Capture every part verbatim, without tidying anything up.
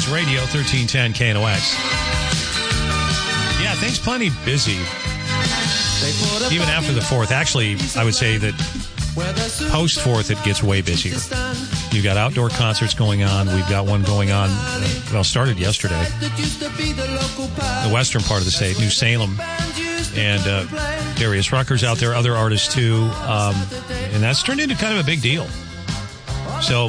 Radio, thirteen ten K N O X. Yeah, things plenty busy. Even after the fourth. Actually, I would say that post-fourth, it gets way busier. You've got outdoor concerts going on. We've got one going on, uh, well, started yesterday. The western part of the state, New Salem. And uh, Darius Rucker's out there, other artists too. Um, and that's turned into kind of a big deal. So,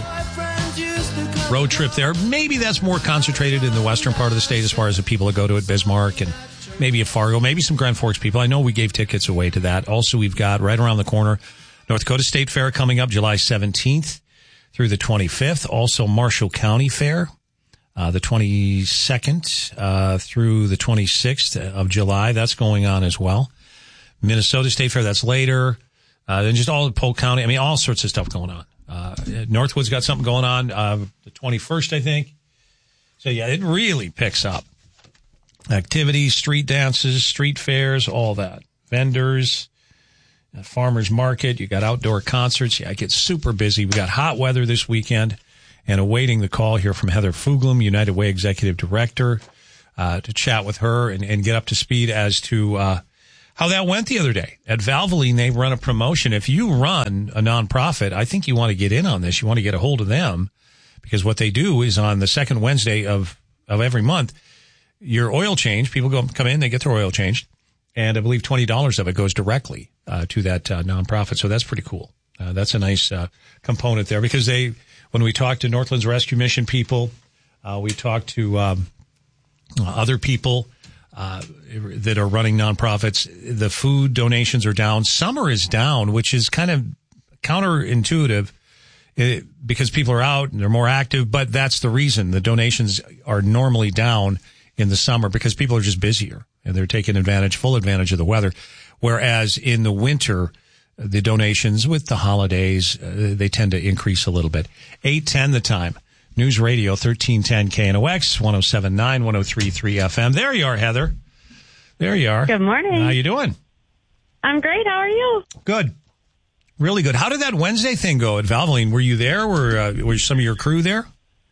road trip there. Maybe that's more concentrated in the western part of the state as far as the people that go to it, Bismarck and maybe a Fargo, maybe some Grand Forks people. I know we gave tickets away to that. Also, we've got right around the corner, North Dakota State Fair coming up July seventeenth through the twenty-fifth. Also, Marshall County Fair, uh, the twenty-second uh, through the twenty-sixth of July. That's going on as well. Minnesota State Fair, that's later. Uh, then just all of Polk County. I mean, all sorts of stuff going on. Uh, Northwood's got something going on, uh, the twenty-first, I think. So, yeah, it really picks up. Activities, street dances, street fairs, all that. Vendors, uh, farmers market. You got outdoor concerts. Yeah, it gets super busy. We got hot weather this weekend, and awaiting the call here from Heather Fuglum, United Way Executive Director, uh, to chat with her and, and get up to speed as to uh, how that went the other day. At Valvoline, they run a promotion. If you run a nonprofit, I think you want to get in on this. You want to get a hold of them, because what they do is on the second Wednesday of, of every month, your oil change, people go come in, they get their oil changed, and I believe twenty dollars of it goes directly uh, to that uh, nonprofit. So that's pretty cool. Uh, that's a nice uh, component there, because they, when we talk to Northlands Rescue Mission people, uh, we talk to um, other people uh, that are running nonprofits. The food donations are down. Summer is down, which is kind of counterintuitive. It, because people are out and they're more active, but that's the reason. The donations are normally down in the summer because people are just busier and they're taking advantage, full advantage of the weather. Whereas in the winter, the donations with the holidays, uh, they tend to increase a little bit. eight ten the time. News Radio, thirteen ten K N O X, one oh seven point nine, one oh three point three F M. There you are, Heather. There you are. Good morning. How you doing? I'm great. How are you? Good. Really good. How did that Wednesday thing go at Valvoline? Were you there? Were, uh, were some of your crew there?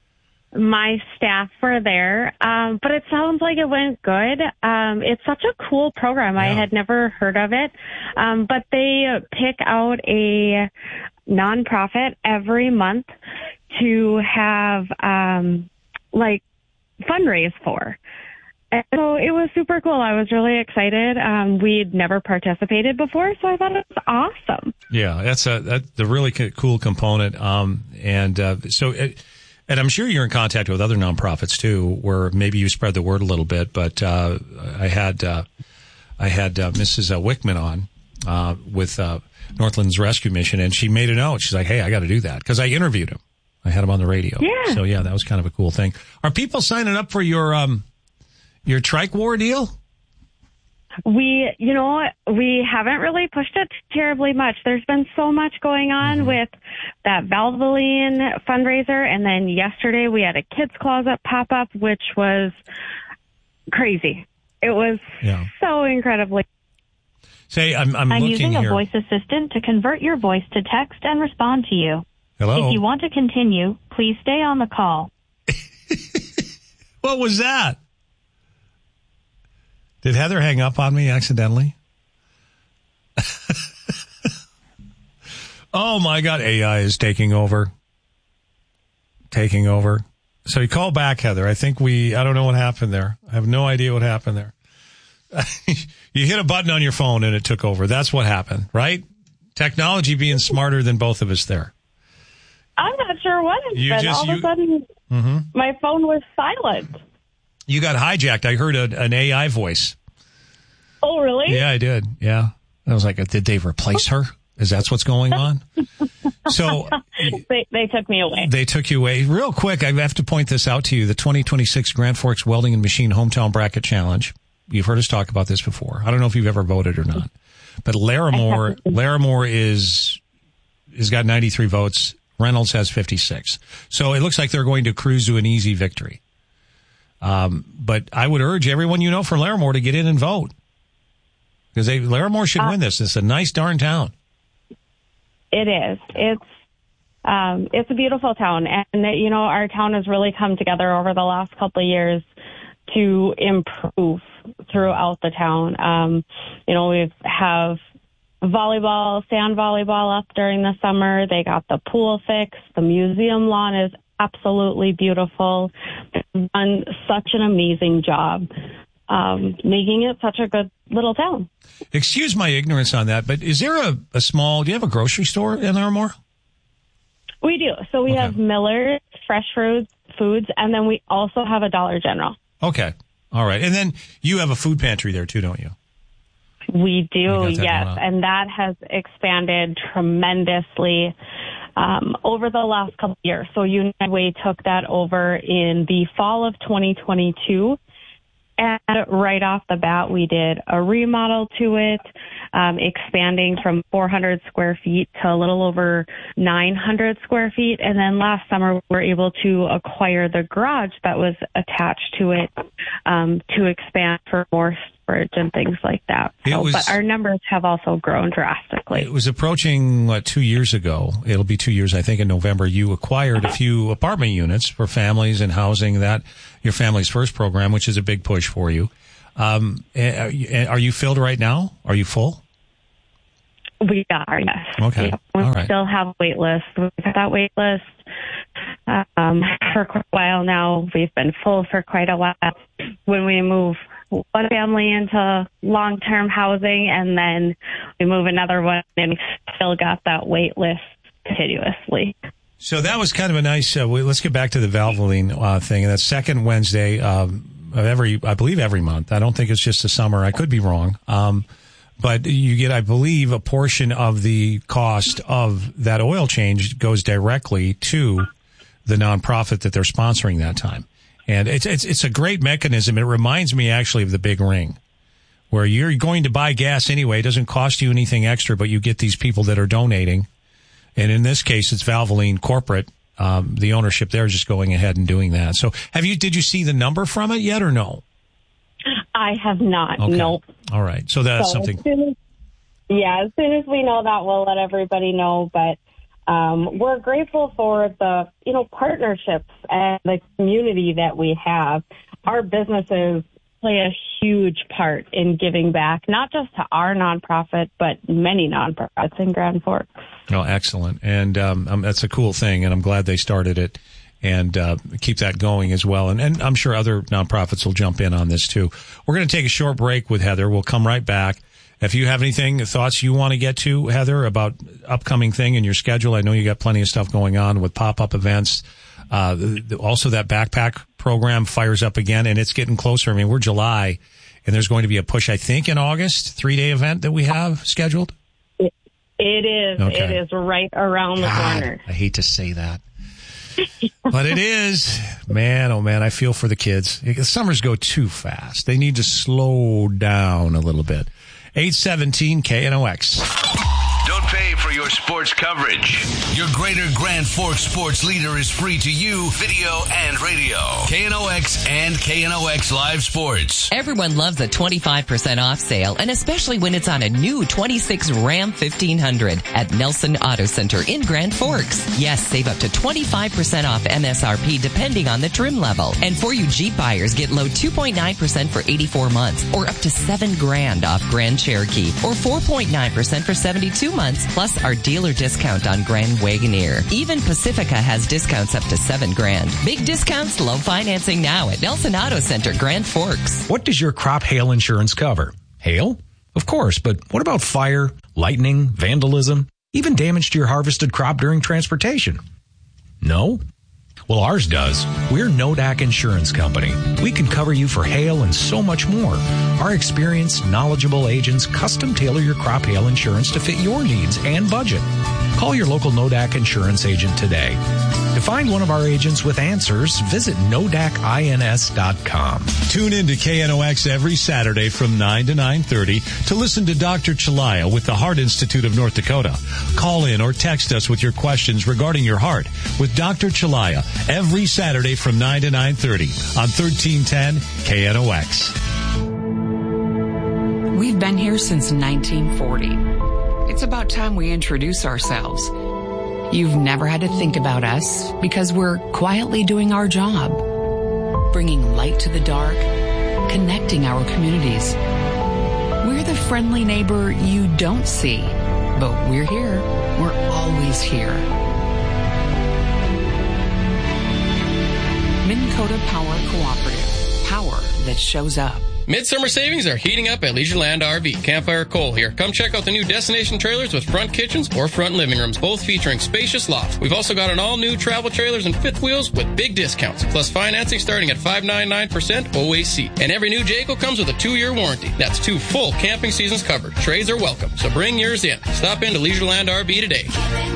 My staff were there, um, but it sounds like it went good. Um, it's such a cool program. Yeah. I had never heard of it, um, but they pick out a nonprofit every month to have um, like fundraise for. And so it was super cool. I was really excited. Um, we'd never participated before, so I thought it was awesome. Yeah, that's a that's the really cool component. Um, and uh, so, it, and I'm sure you're in contact with other nonprofits too, where maybe you spread the word a little bit. But uh, I had uh, I had uh, Missus Wickman on uh, with uh, Northlands Rescue Mission, and she made a note. She's like, "Hey, I got to do that," because I interviewed him. I had him on the radio. Yeah. So yeah, that was kind of a cool thing. Are people signing up for your um? Your trike war deal? We, you know, we haven't really pushed it terribly much. There's been so much going on mm-hmm. with that Valvoline fundraiser. And then yesterday we had a kids closet pop up, which was crazy. It was yeah. so incredibly. Say, I'm, I'm, I'm looking using a here. voice assistant to convert your voice to text and respond to you. Hello? If you want to continue, please stay on the call. What was that? Did Heather hang up on me accidentally? Oh, my God. A I is taking over. Taking over. So you call back, Heather. I think we, I don't know what happened there. I have no idea what happened there. You hit a button on your phone and it took over. That's what happened, right? Technology being smarter than both of us there. I'm not sure what it You said. just- All you- of a sudden, Mm-hmm. my phone was silent. You got hijacked. I heard a, an A I voice. Oh, really? Yeah, I did. Yeah. I was like, did they replace her? Is that what's going on? So they, they took me away. They took you away. Real quick, I have to point this out to you. The twenty twenty-six Grand Forks Welding and Machine Hometown Bracket Challenge. You've heard us talk about this before. I don't know if you've ever voted or not. But Larimore, Larimore is, has got ninety-three votes. Reynolds has fifty-six. So it looks like they're going to cruise to an easy victory. Um, but I would urge everyone you know from Larimore to get in and vote. Because they, Larimore should uh, win this. It's a nice darn town. It is. It's Um, it's a beautiful town, and, you know, our town has really come together over the last couple of years to improve throughout the town. Um, you know, we have volleyball, sand volleyball up during the summer. They got the pool fixed. The museum lawn is absolutely beautiful. They've done such an amazing job um, making it such a good little town. Excuse my ignorance on that, but is there a, a small, do you have a grocery store in Armour? We do. So we okay. have Miller's, Fresh Foods, Foods, and then we also have a Dollar General. Okay. All right. And then you have a food pantry there too, don't you? We do, yes. And that has expanded tremendously um, over the last couple of years. So United Way took that over in the fall of twenty twenty-two. And right off the bat, we did a remodel to it, um, expanding from four hundred square feet to a little over nine hundred square feet. And then last summer, we were able to acquire the garage that was attached to it um, to expand for more storage and things like that. So, was, but our numbers have also grown drastically. It was approaching, what, two years ago. It'll be two years, I think, in November. You acquired a few apartment units for families and housing, that your Family's First program, which is a big push for you. Um, are you filled right now? Are you full? We are, yes. Okay. We All right. still have a wait list. We've had that wait list um, for quite a while now. We've been full for quite a while. When we move one family into long-term housing and then we move another one, and we've still got that wait list continuously. So that was kind of a nice, uh, let's get back to the Valvoline uh, thing. And that's second Wednesday um, of every, I believe every month. I don't think it's just the summer. I could be wrong. Um, but you get, I believe, a portion of the cost of that oil change goes directly to the nonprofit that they're sponsoring that time. And it's, it's, it's a great mechanism. It reminds me actually of the Big Ring, where you're going to buy gas anyway. It doesn't cost you anything extra, but you get these people that are donating. And in this case, it's Valvoline corporate. Um, the ownership there is just going ahead and doing that. So have you, did you see the number from it yet or no? I have not. Okay. Nope. All right. So that's so something. As soon as, yeah. As soon as we know that, we'll let everybody know. But um, we're grateful for the, you know, partnerships and the community that we have. Our businesses play a huge part in giving back, not just to our nonprofit, but many nonprofits in Grand Forks. Oh, excellent. And um, um, that's a cool thing, and I'm glad they started it and uh, keep that going as well. And, and I'm sure other nonprofits will jump in on this, too. We're going to take a short break with Heather. We'll come right back. If you have anything, thoughts you want to get to, Heather, about upcoming thing in your schedule, I know you got plenty of stuff going on with pop-up events. Uh, the, the, also, that backpack program fires up again, and it's getting closer. I mean, we're July, and there's going to be a push, I think, in August, three-day event that we have scheduled. It, it is. Okay. It is right around God, the corner. I hate to say that. But it is. Man, oh, man, I feel for the kids. The summers go too fast. They need to slow down a little bit. eight seventeen K N O X. Don't pay for your sports coverage. Your greater Grand Forks sports leader is free to you, video and radio. K N O X and K N O X Live Sports. Everyone loves a twenty-five percent off sale, and especially when it's on a new twenty-six Ram fifteen hundred at Nelson Auto Center in Grand Forks. Yes, save up to twenty-five percent off M S R P depending on the trim level. And for you Jeep buyers, get low two point nine percent for eighty-four months, or up to seven grand off Grand Cherokee, or four point nine percent for seventy-two months, plus our dealer discount on Grand Wagoneer. Even Pacifica has discounts up to seven grand. Big discounts, low financing now at Nelson Auto Center, Grand Forks. What does your crop hail insurance cover? Hail? Of course, but what about fire, lightning, vandalism, even damage to your harvested crop during transportation? No? Well, ours does. We're Nodak Insurance Company. We can cover you for hail and so much more. Our experienced, knowledgeable agents custom tailor your crop hail insurance to fit your needs and budget. Call your local Nodak Insurance agent today. To find one of our agents with answers, visit nodak ins dot com. Tune in to K N O X every Saturday from nine to nine thirty to listen to Doctor Chalaya with the Heart Institute of North Dakota. Call in or text us with your questions regarding your heart with Doctor Chalaya every Saturday from nine to nine thirty on thirteen ten K N O X. We've been here since nineteen forty. It's about time we introduce ourselves. You've never had to think about us because we're quietly doing our job, bringing light to the dark, connecting our communities. We're the friendly neighbor you don't see, but we're here. We're always here. Minn Kota Power Cooperative. Power that shows up. Midsummer savings are heating up at Leisureland R V. Campfire Cole here. Come check out the new destination trailers with front kitchens or front living rooms, both featuring spacious lofts. We've also got an all-new travel trailers and fifth wheels with big discounts, plus financing starting at five point nine nine percent O A C. And every new Jayco comes with a two-year warranty. That's two full camping seasons covered. Trades are welcome, so bring yours in. Stop into Leisureland R V today.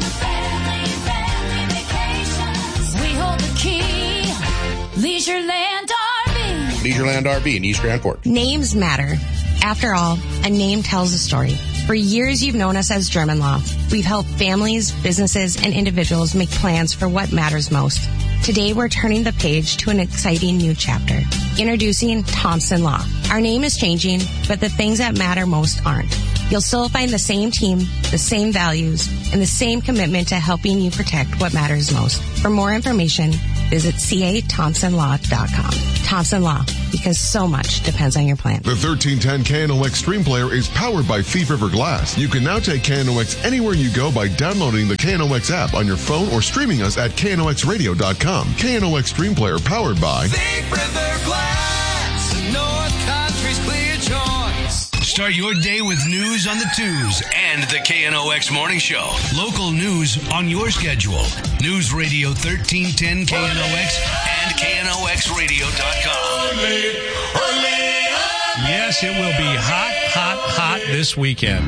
We hold the key. Leisureland R V. Leisureland R V in East Grand Forks. Names matter. After all, a name tells a story. For years, you've known us as German Law. We've helped families, businesses, and individuals make plans for what matters most. Today, we're turning the page to an exciting new chapter. Introducing Thompson Law. Our name is changing, but the things that matter most aren't. You'll still find the same team, the same values, and the same commitment to helping you protect what matters most. For more information, visit c a thompson law dot com. Thompson Law, because so much depends on your plan. The thirteen ten K N O X Stream Player is powered by Thief River Glass. You can now take K N O X anywhere you go by downloading the K N O X app on your phone or streaming us at k n o x radio dot com. K N O X Stream Player powered by Thief River Glass, North Country's clear choice. Start your day with news on the twos and the K N O X Morning Show. Local news on your schedule. News Radio thirteen ten K N O X and K N O X radio dot com. Yes, it will be hot, hot, hot this weekend.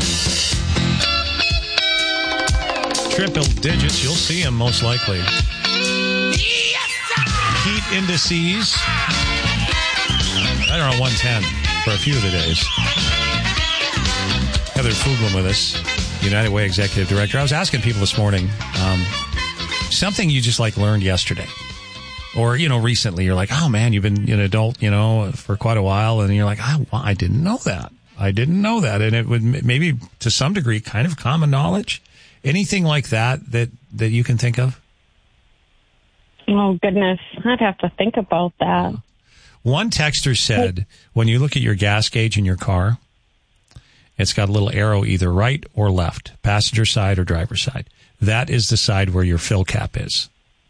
Triple digits. You'll see them most likely. Heat indices. I don't know, one ten for a few of the days. Heather Fuglin with us, United Way Executive Director. I was asking people this morning, um, something you just like learned yesterday. Or, you know, recently you're like, oh man, you've been an adult, you know, for quite a while. And you're like, oh, I didn't know that. I didn't know that. And it would maybe to some degree kind of common knowledge. Anything like that that, that you can think of? Oh, goodness. I'd have to think about that. One texter said, when you look at your gas gauge in your car, it's got a little arrow either right or left, passenger side or driver side. That is the side where your fill cap is.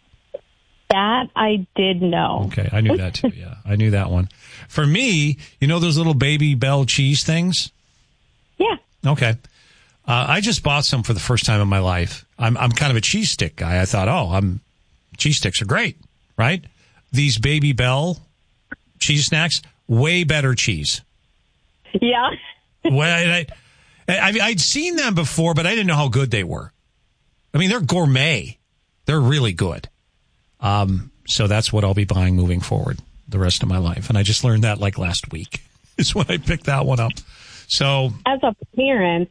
That I did know. Okay, I knew that too, yeah. I knew that one. For me, you know those little Baby Bell cheese things? Yeah. Okay. Uh, I just bought some for the first time in my life. I'm I'm kind of a cheese stick guy. I thought, oh, I'm cheese sticks are great, right? These Baby Bell cheese snacks, way better cheese. Yeah. Well, I, I, I'd seen them before, but I didn't know how good they were. I mean, they're gourmet. They're really good. Um, so that's what I'll be buying moving forward the rest of my life. And I just learned that like last week is when I picked that one up. So as a parent,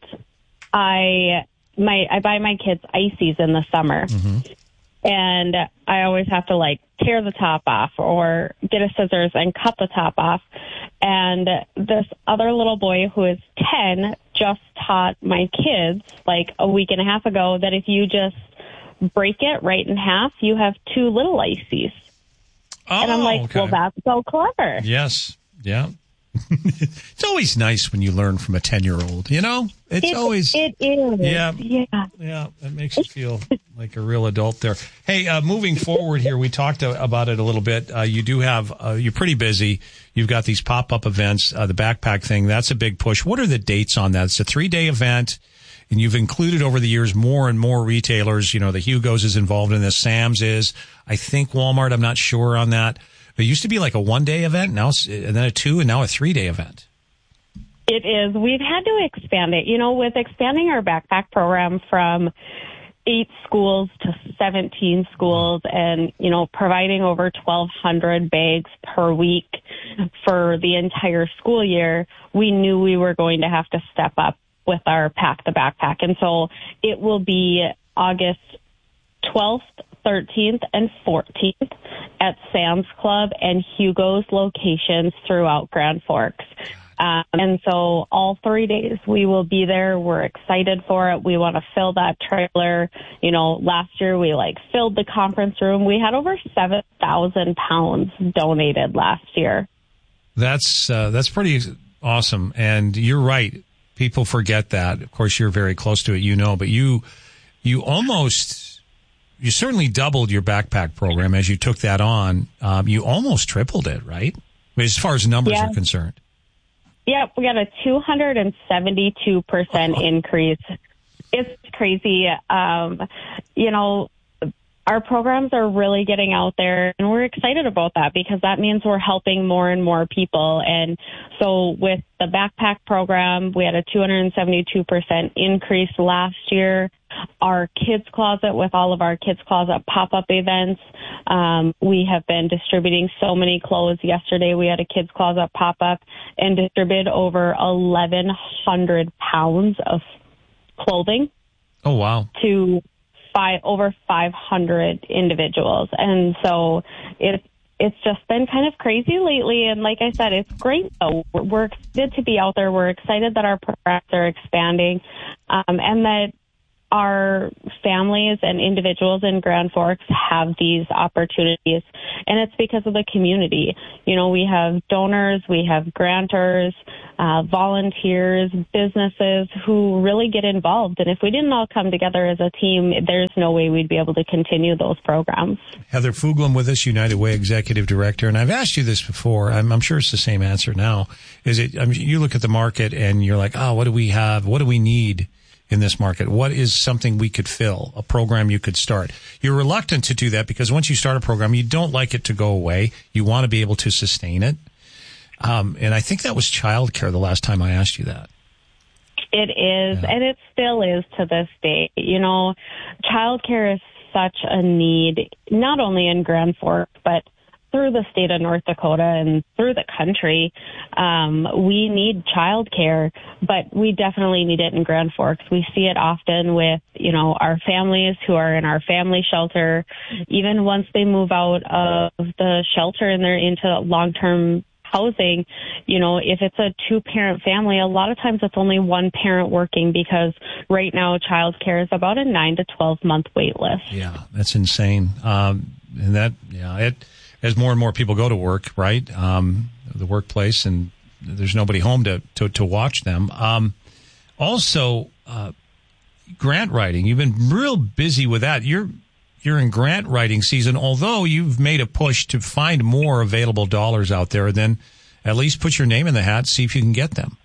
I my I buy my kids ices in the summer. Mm-hmm. And I always have to, like, tear the top off or get a scissors and cut the top off. And this other little boy who is ten just taught my kids, like, a week and a half ago that if you just break it right in half, you have two little ices. Oh, and I'm like, okay. Well, that's so clever. Yes. Yeah. It's always nice when you learn from a ten-year-old, you know? It's it, always... It is. Yeah. Yeah. Yeah. It makes you feel like a real adult there. Hey, uh, moving forward here, we talked uh, about it a little bit. Uh, you do have... Uh, you're pretty busy. You've got these pop-up events, uh, the backpack thing. That's a big push. What are the dates on that? It's a three-day event, and you've included over the years more and more retailers. You know, the Hugo's is involved in this. Sam's is. I think Walmart. I'm not sure on that. It used to be like a one-day event, now it's, and then a two, and now a three-day event. It is. We've had to expand it. You know, with expanding our backpack program from eight schools to seventeen schools and, you know, providing over twelve hundred bags per week for the entire school year, we knew we were going to have to step up with our Pack the Backpack. And so it will be August twelfth, thirteenth, and fourteenth at Sam's Club and Hugo's locations throughout Grand Forks. Um, and so all three days we will be there. We're excited for it. We want to fill that trailer. You know, last year we like filled the conference room. We had over seven thousand pounds donated last year. That's, uh, that's pretty awesome. And you're right. People forget that. Of course, you're very close to it, you know, but you, you almost, you certainly doubled your backpack program as you took that on. Um, you almost tripled it, right? As far as numbers yeah. are concerned. Yep, we got a two hundred seventy-two percent increase. It's crazy. Um, you know, our programs are really getting out there, and we're excited about that because that means we're helping more and more people. And so with the backpack program, we had a two hundred seventy-two percent increase last year. Our Kids Closet, with all of our Kids Closet pop-up events, um, we have been distributing so many clothes. Yesterday, we had a Kids Closet pop-up and distributed over eleven hundred pounds of clothing. Oh, wow. To five, over five hundred individuals. And so it, it's just been kind of crazy lately. And like I said, it's great, though. We're excited to be out there. We're excited that our programs are expanding, um, and that our families and individuals in Grand Forks have these opportunities, and it's because of the community. You know, we have donors, we have grantors, uh, volunteers, businesses who really get involved. And if we didn't all come together as a team, there's no way we'd be able to continue those programs. Heather Fuglum with us, United Way Executive Director. And I've asked you this before. I'm, I'm sure it's the same answer now. Is it, I mean, you look at the market and you're like, oh, what do we have? What do we need in this market? What is something we could fill, a program you could start? You're reluctant to do that because once you start a program, you don't like it to go away. You want to be able to sustain it. Um, and I think that was childcare the last time I asked you that. It is, yeah. and it still is to this day. You know, childcare is such a need, not only in Grand Forks, but through the state of North Dakota and through the country. Um, we need childcare, but we definitely need it in Grand Forks. We see it often with, you know, our families who are in our family shelter. Even once they move out of the shelter and they're into long-term housing, you know, if it's a two-parent family, a lot of times it's only one parent working because right now childcare is about a nine to twelve month wait list. Yeah, that's insane. Um, and that, yeah, it, as more and more people go to work, right, um, the workplace, and there's nobody home to, to, to watch them. Um, also, uh, grant writing, you've been real busy with that. You're, you're in grant writing season, although you've made a push to find more available dollars out there, and then at least put your name in the hat, see if you can get them.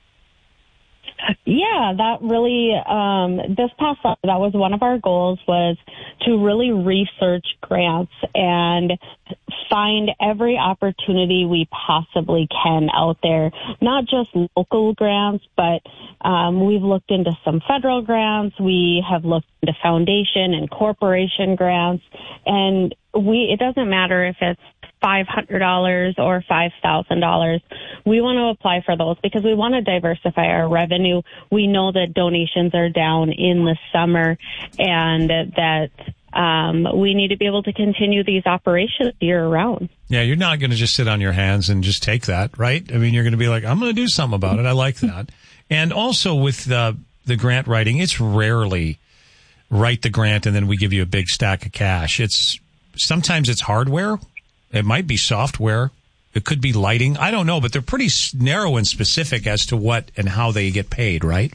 Yeah, that really, um, this past summer, that was one of our goals, was to really research grants and find every opportunity we possibly can out there. Not just local grants, but um, we've looked into some federal grants. We have looked into foundation and corporation grants. And we, it doesn't matter if it's five hundred dollars or five thousand dollars. We want to apply for those because we want to diversify our revenue. We know that donations are down in the summer and that um, we need to be able to continue these operations year round. Yeah, you're not going to just sit on your hands and just take that, right? I mean, you're going to be like, I'm going to do something about it. I like that. And also with uh, the grant writing, it's rarely write the grant and then we give you a big stack of cash. It's sometimes it's hardware. It might be software. It could be lighting. I don't know, but they're pretty narrow and specific as to what and how they get paid, right?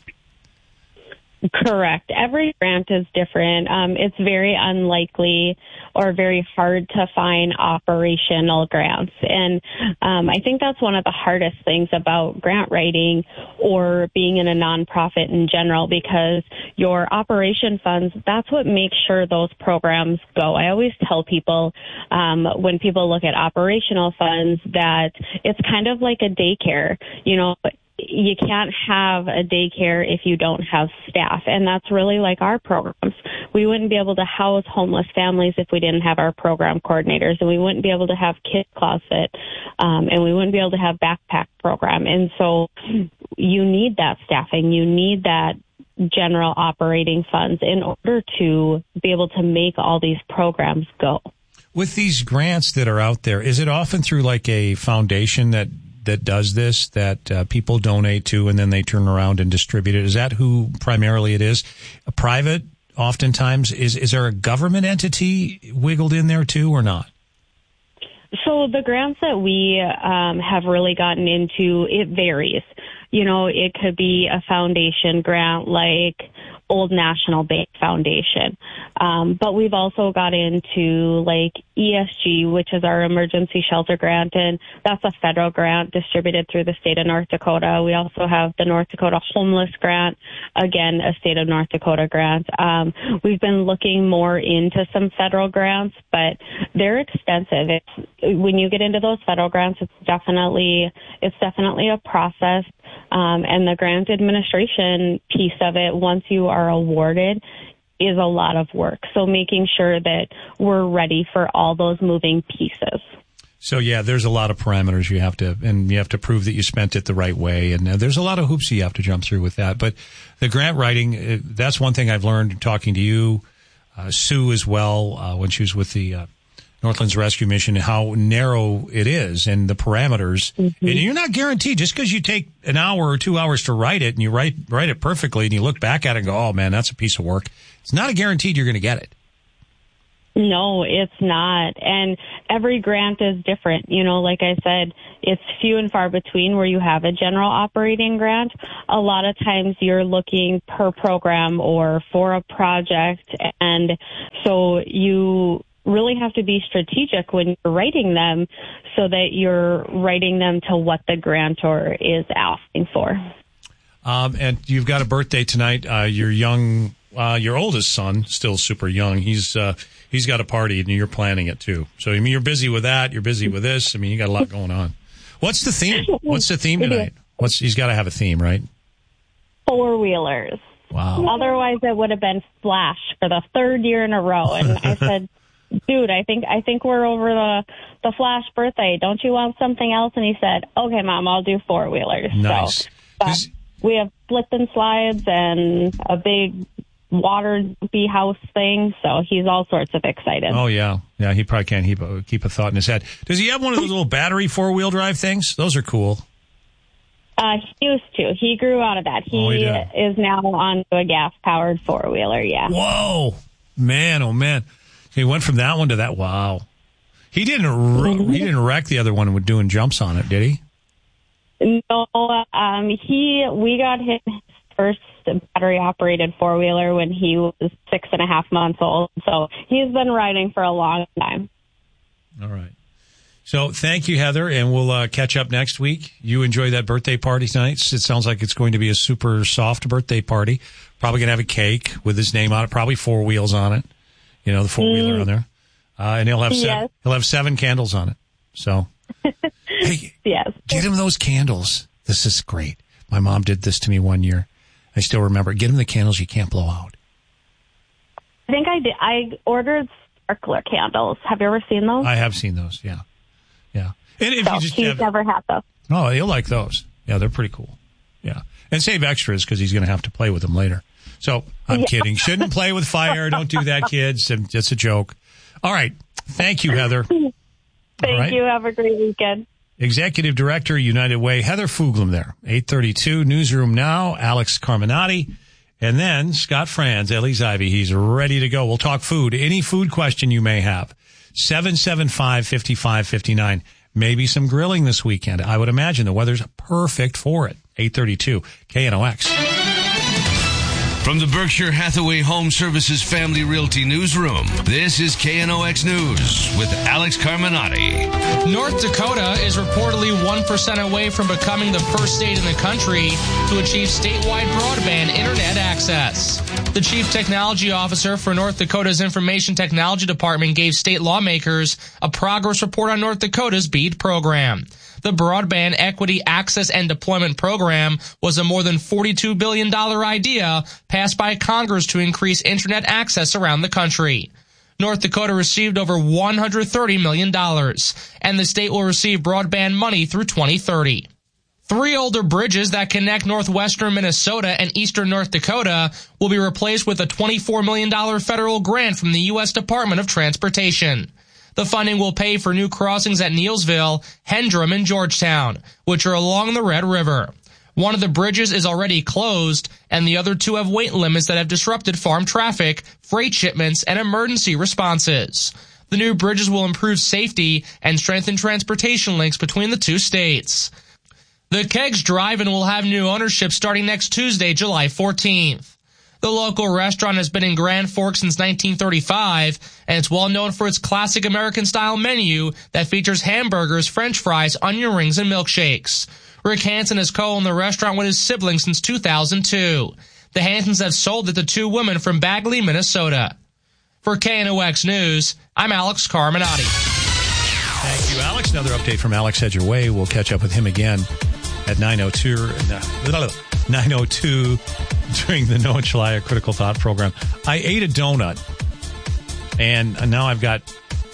Correct. Every grant is different. Um, it's very unlikely or very hard to find operational grants. And um, I think that's one of the hardest things about grant writing or being in a nonprofit in general, because your operation funds, that's what makes sure those programs go. I always tell people um, when people look at operational funds that it's kind of like a daycare, you know, you can't have a daycare if you don't have staff. And that's really like our programs. We wouldn't be able to house homeless families if we didn't have our program coordinators, and we wouldn't be able to have Kids Closet, um, and we wouldn't be able to have backpack program. And so you need that staffing. You need that general operating funds in order to be able to make all these programs go. With these grants that are out there, is it often through like a foundation that that does this, that uh, people donate to and then they turn around and distribute it? Is that who primarily it is? A private, oftentimes? Is, is there a government entity wiggled in there too or not? So the grants that we um, have really gotten into, it varies. You know, it could be a foundation grant like Old National Bank Foundation. Um, but we've also got into like E S G, which is our emergency shelter grant, and that's a federal grant distributed through the state of North Dakota. We also have the North Dakota Homeless Grant, again, a state of North Dakota grant. Um, we've been looking more into some federal grants, but they're expensive. It's, when you get into those federal grants, it's definitely, it's definitely a process. Um, and the grant administration piece of it, once you are awarded, is a lot of work. So making sure that we're ready for all those moving pieces. So, yeah, there's a lot of parameters you have to, and you have to prove that you spent it the right way. And uh, there's a lot of hoops you have to jump through with that. But the grant writing, uh, that's one thing I've learned talking to you, uh, Sue as well, uh, when she was with the uh, Northlands Rescue Mission, how narrow it is and the parameters. Mm-hmm. And you're not guaranteed just because you take an hour or two hours to write it and you write write it perfectly and you look back at it and go, oh, man, that's a piece of work. It's not a guaranteed you're going to get it. No, it's not. And every grant is different. You know, like I said, it's few and far between where you have a general operating grant. A lot of times you're looking per program or for a project. And so you really have to be strategic when you're writing them so that you're writing them to what the grantor is asking for. Um, and you've got a birthday tonight. Uh, your young, uh, your oldest son, still super young. He's, uh, he's got a party and you're planning it too. So, I mean, you're busy with that. You're busy with this. I mean, you got a lot going on. What's the theme? What's the theme tonight? What's, he's got to have a theme, right? Four-wheelers. Wow. Otherwise it would have been Flash for the third year in a row. And I said, dude, I think I think we're over the the Flash birthday. Don't you want something else? And he said, okay, Mom, I'll do four-wheelers. Nice. So but we have slip and slides and a big water bee house thing, so he's all sorts of excited. Oh, yeah. Yeah, he probably can't keep a, keep a thought in his head. Does he have one of those little battery four-wheel drive things? Those are cool. Uh, he used to. He grew out of that. He, oh, he is now on to a gas-powered four-wheeler, yeah. Whoa. Man, oh, man. He went from that one to that. Wow. He didn't wreck, he didn't wreck the other one with doing jumps on it, did he? No. Um, he, we got him his first battery-operated four-wheeler when he was six and a half months old. So he's been riding for a long time. All right. So thank you, Heather, and we'll uh, catch up next week. You enjoy that birthday party tonight. It sounds like it's going to be a super soft birthday party. Probably going to have a cake with his name on it, probably four wheels on it. You know, the four-wheeler mm. on there. Uh, and he'll have, seven, yes. he'll have seven candles on it. So, hey, yes. Get him those candles. This is great. My mom did this to me one year. I still remember. Get him the candles you can't blow out. I think I did. I ordered sparkler candles. Have you ever seen those? I have seen those, yeah. Yeah. And if so you just he's have, never had those. Oh, he'll like those. Yeah, they're pretty cool. Yeah. And save extras because he's going to have to play with them later. So, I'm yeah. kidding. Shouldn't play with fire. Don't do that, kids. It's a joke. All right. Thank you, Heather. Thank right. you. Have a great weekend. Executive Director, United Way, Heather Fuglam there. eight thirty-two, Newsroom Now, Alex Carminati. And then Scott Franz, Ellie's Ivy. He's ready to go. We'll talk food. Any food question you may have. seven seven five, five five five nine. Maybe some grilling this weekend. I would imagine the weather's perfect for it. eight thirty-two, K N O X. From the Berkshire Hathaway Home Services Family Realty Newsroom, this is K N O X News with Alex Carminati. North Dakota is reportedly one percent away from becoming the first state in the country to achieve statewide broadband internet access. The Chief Technology Officer for North Dakota's Information Technology Department gave state lawmakers a progress report on North Dakota's BEAD program. The Broadband Equity Access and Deployment Program was a more than forty-two billion dollars idea passed by Congress to increase internet access around the country. North Dakota received over one hundred thirty million dollars, and the state will receive broadband money through twenty thirty. Three older bridges that connect northwestern Minnesota and eastern North Dakota will be replaced with a twenty-four million dollars federal grant from the U S Department of Transportation. The funding will pay for new crossings at Neilsville, Hendrum, and Georgetown, which are along the Red River. One of the bridges is already closed, and the other two have weight limits that have disrupted farm traffic, freight shipments, and emergency responses. The new bridges will improve safety and strengthen transportation links between the two states. The Kegs Drive-In will have new ownership starting next Tuesday, July fourteenth. The local restaurant has been in Grand Forks since nineteen thirty-five, and it's well known for its classic American-style menu that features hamburgers, french fries, onion rings, and milkshakes. Rick Hansen has co-owned the restaurant with his siblings since two thousand two. The Hansens have sold it to two women from Bagley, Minnesota. For K N O X News, I'm Alex Carminati. Thank you, Alex. Another update from Alex Head Your Way. We'll catch up with him again at nine oh two, nine oh two during the Noah Chalaya Critical Thought program. I ate a donut, and now I've got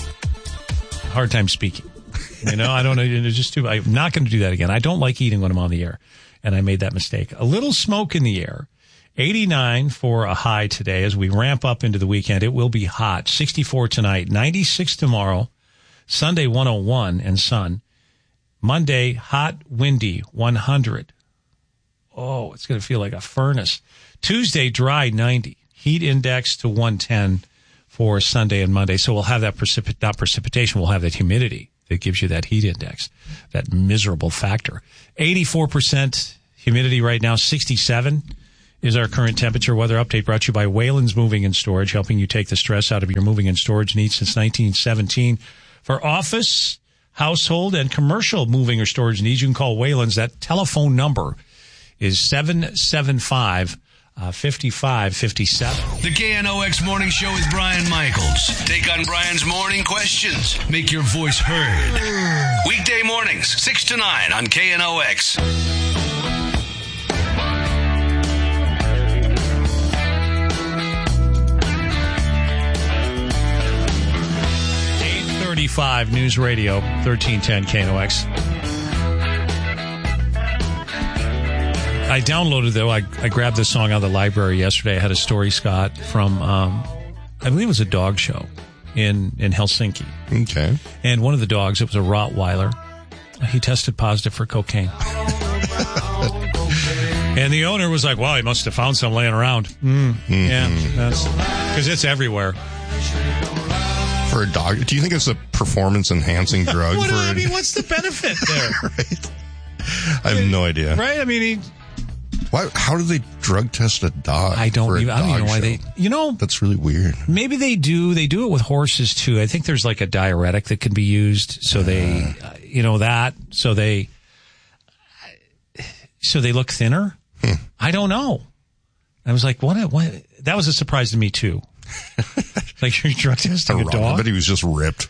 a hard time speaking. You know, I don't know. It's just too. I'm not going to do that again. I don't like eating when I'm on the air, and I made that mistake. A little smoke in the air. eighty-nine for a high today as we ramp up into the weekend. It will be hot. sixty-four tonight, ninety-six tomorrow. Sunday, one oh one and sun. Monday, hot, windy, one hundred. Oh, it's going to feel like a furnace. Tuesday, dry, ninety. Heat index to one ten for Sunday and Monday. So we'll have that precip- not precipitation. We'll have that humidity that gives you that heat index, that miserable factor. eighty-four percent humidity right now, sixty-seven is our current temperature. Weather update brought to you by Wayland's Moving and Storage, helping you take the stress out of your moving and storage needs since nineteen seventeen. For office, household, and commercial moving or storage needs, you can call Wayland's. That telephone number is seven seven five, five five five seven. The K N O X Morning Show with Brian Michaels. Take on Brian's morning questions. Make your voice heard. Weekday mornings, six to nine on K N O X. eight thirty-five News Radio, thirteen ten K N O X. I downloaded, though, I, I grabbed this song out of the library yesterday. I had a story, Scott, from, um, I believe it was a dog show in, in Helsinki. Okay. And one of the dogs, it was a Rottweiler. He tested positive for cocaine. And the owner was like, well, he must have found some laying around. Mm, mm-hmm. Yeah, that's because it's everywhere. For a dog, do you think it's a performance-enhancing drug? What, for I mean, what's the benefit there? Right. I have no idea. Right? I mean, he... Why, how do they drug test a dog? I don't even, I don't even know why show? they, you know. That's really weird. Maybe they do. They do it with horses too. I think there's like a diuretic that can be used. So uh, they, uh, you know, that, so they, so they look thinner. Hmm. I don't know. I was like, what, what, that was a surprise to me too. Like you're drug testing a, a dog? But he was just ripped.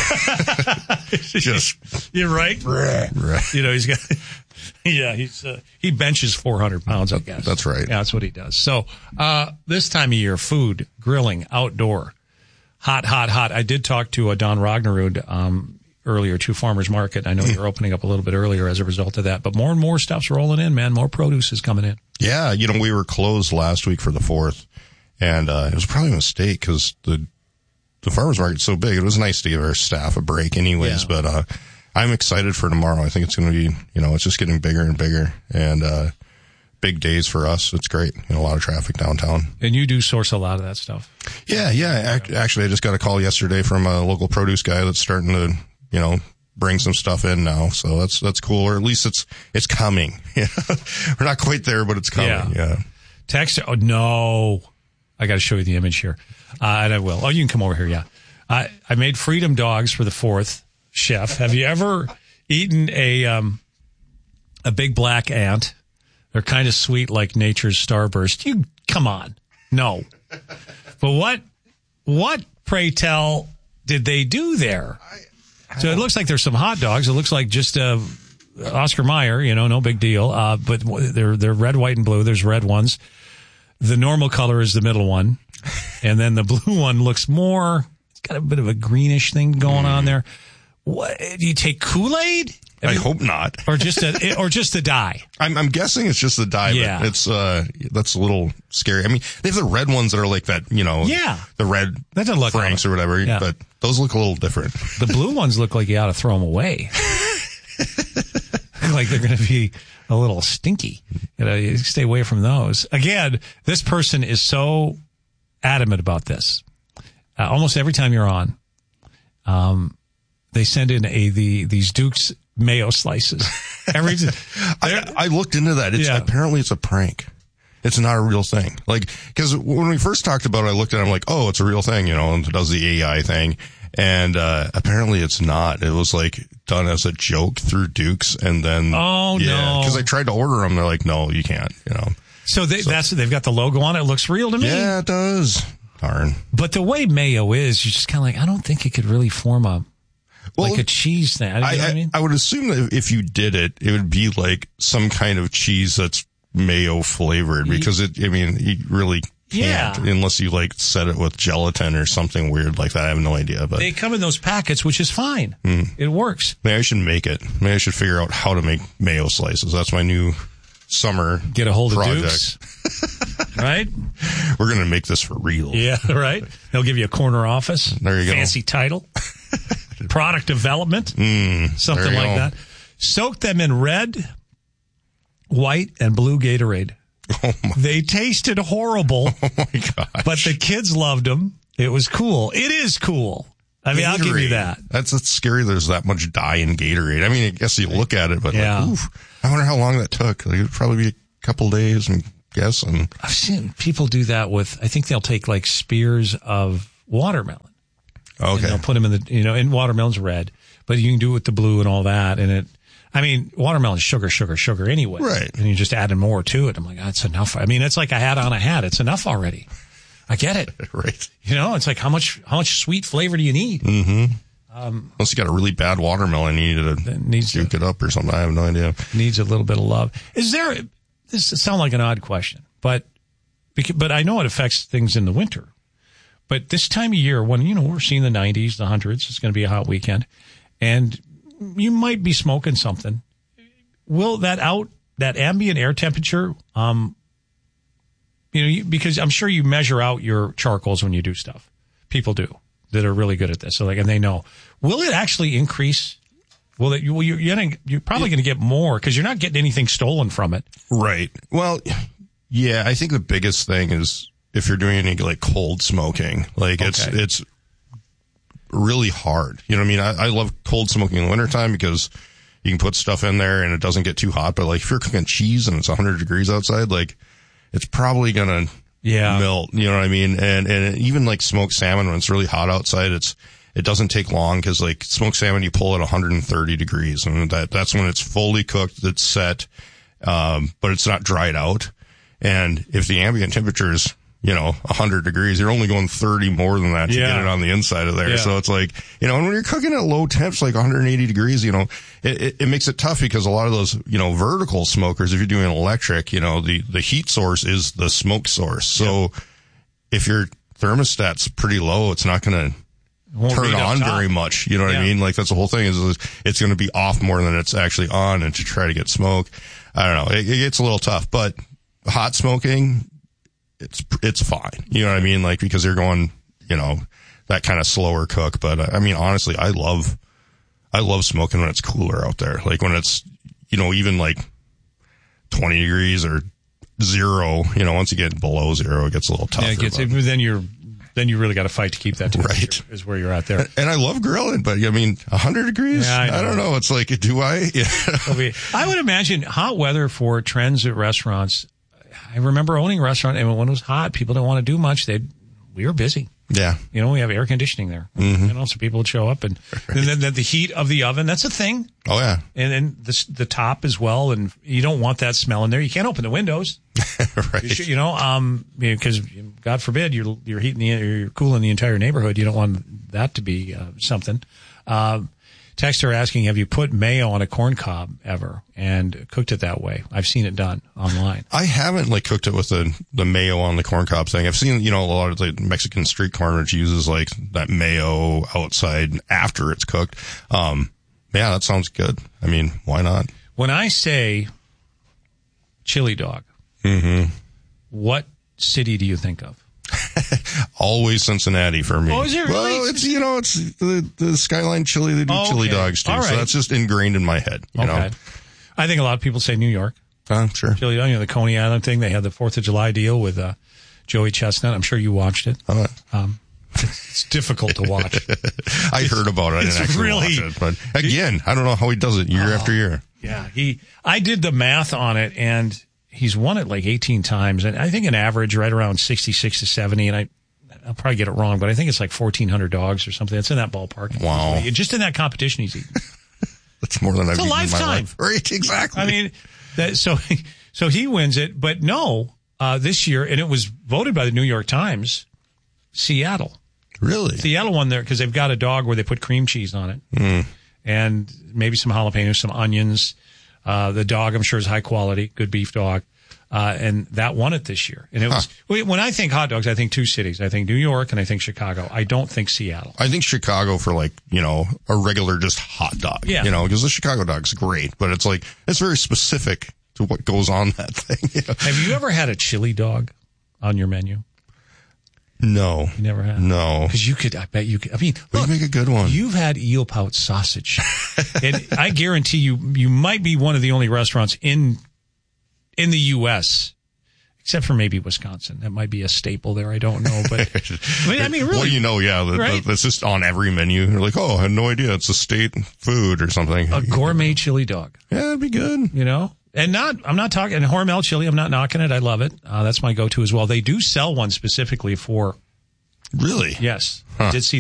just, you're right. right. You know, he's got, yeah, he's, uh, he benches four hundred pounds, I guess. That's right. Yeah, that's what he does. So, uh, this time of year, food, grilling, outdoor, hot, hot, hot. I did talk to uh, Don Ragnerud, um, earlier to Farmers Market. I know you're opening up a little bit earlier as a result of that, but more and more stuff's rolling in, man. More produce is coming in. Yeah. You know, we were closed last week for the fourth. And, uh, it was probably a mistake because the, the farmer's market's so big. It was nice to give our staff a break anyways, yeah. but, uh, I'm excited for tomorrow. I think it's going to be, you know, it's just getting bigger and bigger and, uh, big days for us. It's great. You know, a lot of traffic downtown. And you do source a lot of that stuff. Yeah. Yeah. Actually, I just got a call yesterday from a local produce guy that's starting to, you know, bring some stuff in now. So that's, that's cool. Or at least it's, it's coming. We're not quite there, but it's coming. Yeah. yeah. Text. Oh, no. I got to show you the image here. Uh, and I will. Oh, you can come over here. Yeah. I, I made freedom dogs for the fourth, Chef. Have you ever eaten a, um, a big black ant? They're kind of sweet like nature's starburst. You come on. No. But what, what, pray tell, did they do there? So it looks like there's some hot dogs. It looks like just, uh, Oscar Mayer, you know, no big deal. Uh, but they're, they're red, white, and blue. There's red ones. The normal color is the middle one. And then the blue one looks more, it's got a bit of a greenish thing going on there. What, do you take Kool-Aid? I, I mean, hope not. Or just a, or just the dye. I'm, I'm guessing it's just the dye, Yeah. but it's, uh, that's a little scary. I mean, they have the red ones that are like that, you know, Yeah. the red That doesn't look Franks or whatever, Yeah. but those look a little different. The blue ones look like you ought to throw them away. Like they're going to be a little stinky. You know, you stay away from those. Again, this person is so adamant about this. Uh, almost every time you're on, um, they send in a the these Duke's mayo slices. Every I, I looked into that. It's Yeah. apparently it's a prank. It's not a real thing. Like, because when we first talked about it, I looked at it, I'm like, oh, it's a real thing, you know, and it does the A I thing. And uh apparently it's not. It was like done as a joke through Duke's, and then Oh, yeah, no. because I tried to order them. They're like, no, you can't. You know. So, they, so that's they've got the logo on it. It looks real to me. Yeah, it does. Darn. But the way mayo is, you're just kind of like, I don't think it could really form a Well, like a cheese thing. You know I, what I I, mean? I would assume that if you did it, it would be like some kind of cheese that's mayo flavored, because it. I mean, you really can't Yeah. unless you like set it with gelatin or something weird like that. I have no idea, but They come in those packets, which is fine. Mm. It works. maybe I should make it. Maybe I should figure out how to make mayo slices. That's my new summer Get a hold project. of Duke's. Right? We're going to make this for real. Yeah, right. They'll give you a corner office. There you go. Fancy title. Product development. Mm, something there you like go. that. Soak them in red, white, and blue Gatorade. Oh my, They tasted horrible, oh my gosh. but the kids loved them. It was cool. It is cool. I mean, I'll give you Gatorade. that. That's, that's scary. There's that much dye in Gatorade. I mean, I guess you look at it, but Yeah. like, oof, I wonder how long that took. Like, it'd probably be a couple days, I'm guessing. I've seen people do that with, I think they'll take like spears of watermelon. And Okay. they'll put them in the, you know, and watermelon's red, but you can do it with the blue and all that. And it, I mean, watermelon's sugar, sugar, sugar anyway. Right. And you just adding more to it. I'm like, that's enough. I mean, it's like a hat on a hat. It's enough already. I get it. Right. You know, it's like how much, how much sweet flavor do you need? Mm-hmm. Um, Unless you got a really bad watermelon, you need to needs juke it up or something. I have no idea. needs a little bit of love. Is there, this sounds like an odd question, but, because, but I know it affects things in the winter. But this time of year, when, you know, we're seeing the nineties, the hundreds, it's going to be a hot weekend, and you might be smoking something. Will that out, that ambient air temperature, um, you know, you, because I'm sure you measure out your charcoals when you do stuff. People do that are really good at this. So like, and they know, will it actually increase? Will it, well, you're, you're, gonna, you're probably going to get more because you're not getting anything stolen from it. Right. Well, yeah, I think the biggest thing is if you're doing any like cold smoking, like it's, Okay. it's really hard. You know what I mean? I, I love cold smoking in the wintertime because you can put stuff in there and it doesn't get too hot. But like if you're cooking cheese and it's one hundred degrees outside, like it's probably going to Yeah. melt. You know what I mean? And, and even like smoked salmon, when it's really hot outside, it's, it doesn't take long because like smoked salmon, you pull at one hundred thirty degrees and that, that's when it's fully cooked, it's set, um, but it's not dried out. And if the ambient temperature is, you know, one hundred degrees, you're only going thirty more than that to Yeah. get it on the inside of there. Yeah. So it's like, you know, and when you're cooking at low temps, like one hundred eighty degrees, you know, it, it, it makes it tough because a lot of those, you know, vertical smokers, if you're doing electric, you know, the, the heat source is the smoke source. So if your thermostat's pretty low, it's not going to Won't turn read up on top. very much. You know what Yeah. I mean? Like that's the whole thing is, is it's going to be off more than it's actually on, and to try to get smoke, I don't know. It, it gets a little tough, but hot smoking, it's, it's fine. You know what I mean? Like, because you're going, you know, that kind of slower cook. But uh, I mean, honestly, I love, I love smoking when it's cooler out there. Like when it's, you know, even like twenty degrees or zero, you know, once you get below zero, it gets a little tougher. Yeah, it gets, but- then you're, then you really got to fight to keep that temperature. Right. Is where you're at there. And I love grilling, but I mean, one hundred degrees? Yeah, I I, know. don't know. It's like, do I? Yeah. It'll be- I would imagine hot weather for trends at restaurants. I remember owning a restaurant, and when it was hot, people didn't want to do much. They, we were busy. Yeah. You know, we have air conditioning there. Mhm. You know, so people would show up, and, and then the, the heat of the oven, that's a thing. Oh, yeah. And then the, the top as well, and you don't want that smell in there. You can't open the windows. Right. You, should, you know, um, because God forbid you're you're heating the you're cooling the entire neighborhood. You don't want that to be uh, something. Um, Texter asking, have you put mayo on a corn cob ever and cooked it that way? I've seen it done online. I haven't like cooked it with the, the mayo on the corn cob thing. I've seen, you know, a lot of the Mexican street corn which uses like that mayo outside after it's cooked. Um, yeah, that sounds good. I mean, why not? When I say chili dog, mm-hmm. what city do you think of? Always Cincinnati for me. Oh, is it really? Well, it's, you know, it's the, the Skyline Chili. They do oh, chili okay. dogs too. Right. So that's just ingrained in my head, you okay. know. I think a lot of people say New York. I'm uh, sure. Chili dog, you know, the Coney Island thing. They had the fourth of July deal with uh, Joey Chestnut. I'm sure you watched it. Uh, um, it's, it's difficult to watch. I heard about it. I didn't actually really, watch it. But again, I don't know how he does it year oh, after year. Yeah, he. I did the math on it, and he's won it like eighteen times. And I think an average right around sixty-six to seventy. And I, I'll probably get it wrong, but I think it's like fourteen hundred dogs or something. It's in that ballpark. Wow. Just in that competition he's eaten. That's more than I've it's eaten a lifetime. in my life. Right, exactly. I mean, that, so, so he wins it, but no, uh, this year, and it was voted by the New York Times, Seattle. Really? Seattle won there because they've got a dog where they put cream cheese on it. Mm. And maybe some jalapenos, some onions. Uh, the dog, I'm sure, is high quality, good beef dog. Uh, and that won it this year. And it was, huh. when I think hot dogs, I think two cities. I think New York and I think Chicago. I don't think Seattle. I think Chicago for like, you know, a regular just hot dog. Yeah. You know, because the Chicago dog's great, but it's like, it's very specific to what goes on that thing. You know? Have you ever had a chili dog on your menu? No. You never have? No. Because you could, I bet you could. I mean, look, you make a good one. You've had eel pout sausage. And I guarantee you, you might be one of the only restaurants in in the U S, except for maybe Wisconsin. That might be a staple there. I don't know. But I mean, I mean really. Well, you know, yeah, that, right? that's just on every menu. You're like, oh, I had no idea. It's a state food or something. A gourmet chili dog. Yeah, it'd be good. You know? And not, I'm not talking, and Hormel chili, I'm not knocking it. I love it. Uh, that's my go-to as well. They do sell one specifically for. Really? Yes. Huh. I did see